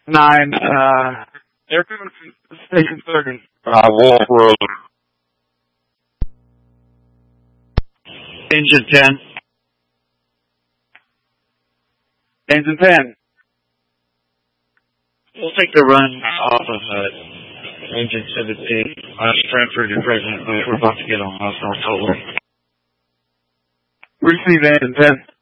9, aircraft station 30. Wolf Road. Engine 10. Engine 10. We'll take the run off of Engine 17. Stratford and President Bush. We're about to get on North Tollway. Receive Engine 10.